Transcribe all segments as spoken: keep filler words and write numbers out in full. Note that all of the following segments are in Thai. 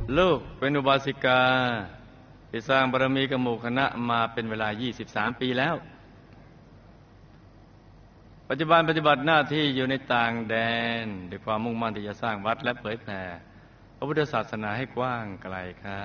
ลูกเป็นอุบาสิกาที่สร้างบารมีกับหมู่คณะมาเป็นเวลายี่สิบสามปีแล้วปัจจุบันปฏิบัติหน้าที่อยู่ในต่างแดนด้วยความมุ่งมั่นที่จะสร้างวัดและเผยแผ่พระพุทธศาสนาให้กว้างไกลค่ะ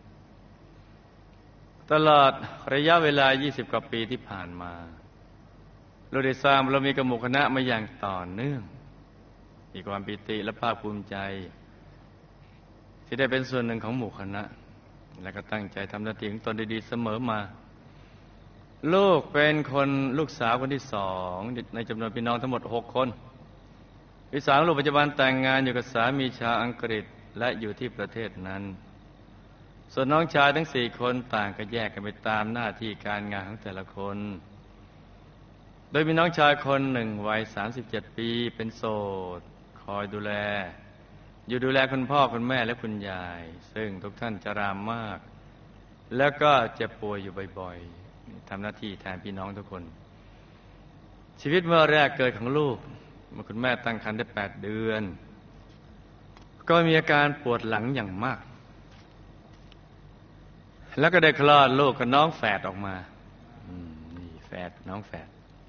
ตลอดระยะเวลายี่สิบกว่าปีที่ผ่านมาเราได้สร้างบารมีกับหมู่คณะมาอย่างต่อเนื่องมีความปิติและภาคภูมิใจที่ได้เป็นส่วนหนึ่งของหมู่คณะและก็ตั้งใจทำหน้าที่ของตนดีๆเสมอมาลูกเป็นคนลูกสาวคนที่สองในจำนวนพี่น้องทั้งหมดหกคนพี่สาวลูกปัจจุบันแต่งงานอยู่กับสามีชาวอังกฤษและอยู่ที่ประเทศนั้นส่วนน้องชายทั้งสี่คนต่างก็แยกกันไปตามหน้าที่การงานของแต่ละคนโดยมีน้องชายคนหนึ่งวัยสามสิบเจ็ดปีเป็นโสดคอยดูแลอยู่ดูแลคุณพ่อคุณแม่และคุณยายซึ่งทุกท่านจะรามมากแล้วก็เจ็บป่วยอยู่บ่อยๆทำหน้าที่แทนพี่น้องทุกคนชีวิตเมื่อแรกเกิดของลูกเมื่อคุณแม่ตั้งครรภ์ได้แปดเดือนก็มีอาการปวดหลังอย่างมากแล้วก็ได้คลอดลูกกับน้องแฝดออกมานี่แฝดน้องแฝด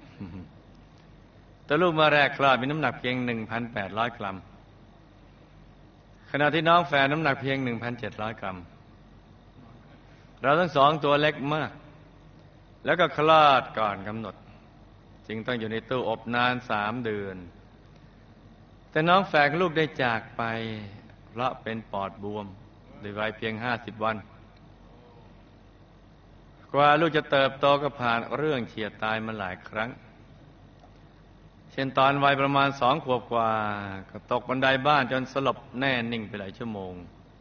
แต่ลูกมาแรกคลอดมีน้ำหนักเพียง หนึ่งพันแปดร้อย กรัมขณะที่น้องแฝดน้ำหนักเพียง หนึ่งพันเจ็ดร้อย กรัมเราทั้งสองตัวเล็กมากแล้วก็คลอดก่อนกำหนดจึงต้องอยู่ในตู้อบนานสามเดือนแต่น้องแฝดลูกได้จากไปเพราะเป็นปอดบวมด้วยวัยเพียงห้าสิบวันกว่าลูกจะเติบโตก็ผ่านเรื่องเฉียดตายมาหลายครั้งเช่นตอนวัยประมาณสองขวบกว่าก็ตกบันไดบ้านจนสลบแน่นิ่งไปหลายชั่วโมง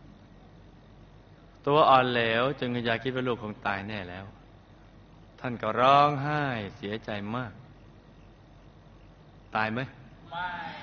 ตัวอ่อนเหลวจนคุณยายคิดว่าลูกคงตายแน่แล้วท่านก็ร้องไห้เสียใจมากตายไหมไม่